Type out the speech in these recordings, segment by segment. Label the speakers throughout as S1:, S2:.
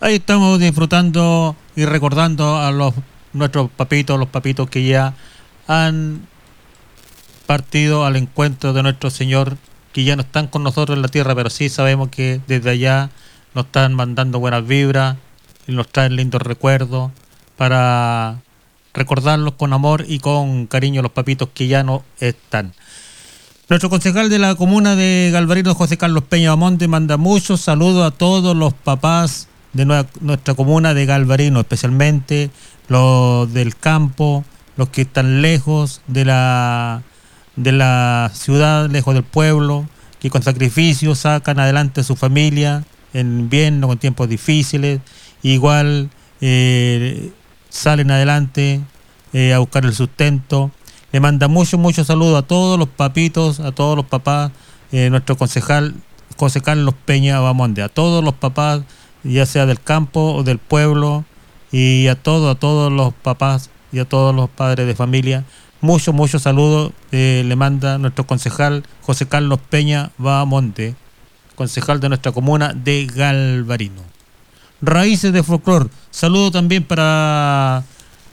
S1: Ahí estamos disfrutando y recordando a nuestros papitos, los papitos que ya han partido al encuentro de nuestro Señor, que ya no están con nosotros en la tierra, pero sí sabemos que desde allá nos están mandando buenas vibras y nos traen lindos recuerdos para recordarlos con amor y con cariño, los papitos que ya no están. Nuestro concejal de la comuna de Galvarino, José Carlos Peña Bamonte, manda muchos saludos a todos los papás de nuestra comuna de Galvarino, especialmente los del campo, los que están lejos de la ciudad, lejos del pueblo, que con sacrificio sacan adelante a su familia en invierno, con tiempos difíciles, igual salen adelante a buscar el sustento. Le manda muchos saludos a todos los papitos, a todos los papás, nuestro concejal José Carlos Peña Bamonde, a todos los papás, ya sea del campo o del pueblo, y a todos los papás y a todos los padres de familia. Muchos saludos le manda nuestro concejal José Carlos Peña Bamonte, concejal de nuestra comuna de Galvarino. Raíces de Folclor, saludo también para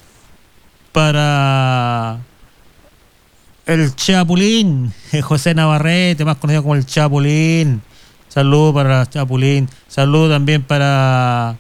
S1: el Chapulín, José Navarrete, más conocido como el Chapulín. Saludo para el Chapulín. Saludo también para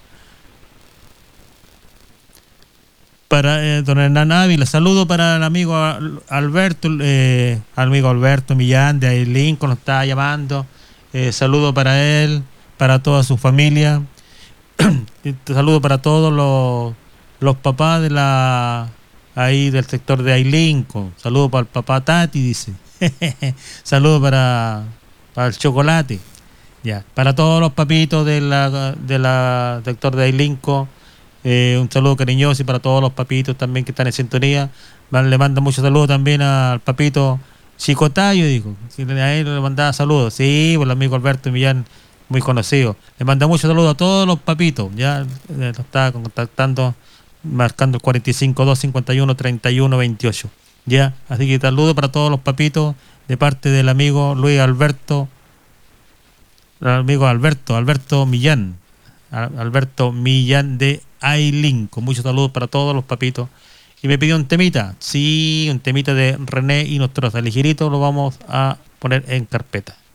S1: don Hernán Ávila. Saludo para el amigo Alberto, Millán de Ailín, que nos está llamando. Saludo para él, para toda su familia. Saludo para todos los papás de ahí del sector de Ailinco. Saludo para el papá Tati, dice. Saludo para el chocolate. Ya, para todos los papitos del sector de Ailinco, un saludo cariñoso, y para todos los papitos también que están en sintonía. Le mando muchos saludos también al papito Chicotayo, digo. A él le mandaba saludos. Sí, por el amigo Alberto Millán, muy conocido. Le manda muchos saludos a todos los papitos. Ya lo estaba contactando, marcando el 45-251-31-28. Ya, así que saludo para todos los papitos de parte del amigo Luis Alberto, el amigo Alberto Millán, Alberto Millán de Ailín, con muchos saludos para todos los papitos. Y me pidió un temita, sí, un temita de René y Nostroza. Ligerito lo vamos a poner en carpeta.